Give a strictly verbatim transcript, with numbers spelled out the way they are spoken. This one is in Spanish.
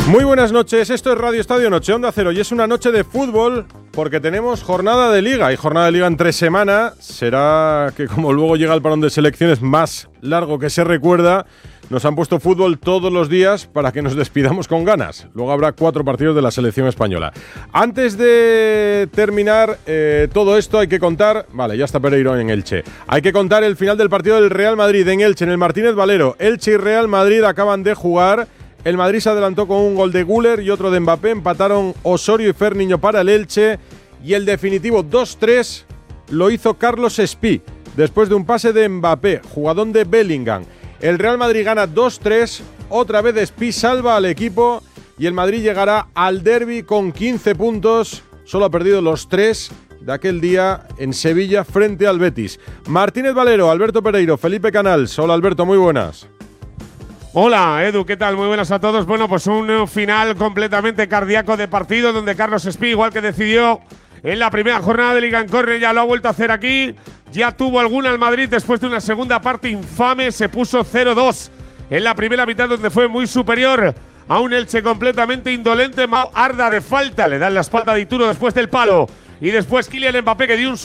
Muy buenas noches, esto es Radio Estadio Noche Onda Cero y es una noche de fútbol porque tenemos jornada de Liga y jornada de Liga en tres semanas. Será que como luego llega el parón de selecciones más largo que se recuerda, nos han puesto fútbol todos los días para que nos despidamos con ganas. Luego habrá cuatro partidos de la selección española. Antes de terminar eh, todo esto hay que contar, vale, ya está Pereiro en Elche. Hay que contar el final del partido del Real Madrid en Elche, en el Martínez Valero. Elche y Real Madrid acaban de jugar. El Madrid se adelantó con un gol de Güler y otro de Mbappé. Empataron Osorio y Ferniño para el Elche. Y el definitivo dos tres lo hizo Carlos Espí, después de un pase de Mbappé, jugadón de Bellingham. El Real Madrid gana dos tres. Otra vez Espí salva al equipo. Y el Madrid llegará al derbi con quince puntos. Solo ha perdido los tres de aquel día en Sevilla frente al Betis. Martínez Valero, Alberto Pereiro, Felipe Canals. Hola Alberto, muy buenas. Hola Edu, ¿qué tal? Muy buenas a todos. Bueno, pues un final completamente cardíaco de partido donde Carlos Espí, igual que decidió en la primera jornada de Liga en Córner, ya lo ha vuelto a hacer aquí. Ya tuvo alguna el Madrid después de una segunda parte infame. Se puso cero dos en la primera mitad donde fue muy superior a un Elche completamente indolente. Arda de falta, le dan la espalda a Dituro después del palo. Y después Kylian Mbappé que dio un